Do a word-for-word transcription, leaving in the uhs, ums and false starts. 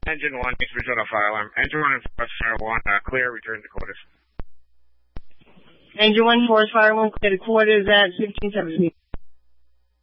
Engine one, needs to result a fire alarm. Engine one and forest fire one, uh, clear, return to quarters. Engine one, forest fire one, clear to quarters at fifteen seventeen.